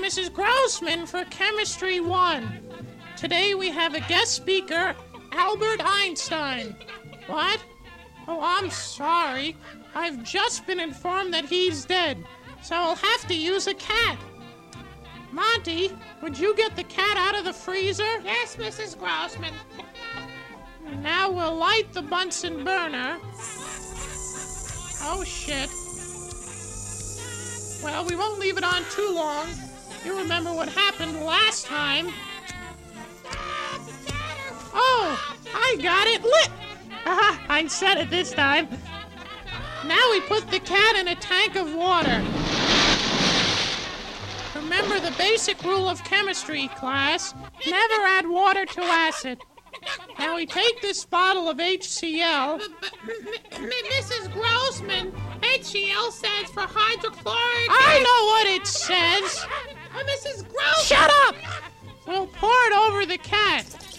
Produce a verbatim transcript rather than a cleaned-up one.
Missus Grossman for Chemistry one. Today we have a guest speaker, Albert Einstein. What? Oh, I'm sorry. I've just been informed that he's dead, so I'll have to use a cat. Monty, would you get the cat out of the freezer? Yes, Missus Grossman. Now we'll light the Bunsen burner. Oh, shit. Well, we won't leave it on too long. You remember what happened last time. Oh, I got it lit. Haha, I said it this time. Now we put the cat in a tank of water. Remember the basic rule of chemistry, class. Never add water to acid. Now we take this bottle of H C L. But, but, M- M- Missus Grossman, H C L stands for hydrochloric. I know what it says. Uh, Missus Grossman. Shut up! We'll pour it over the cat.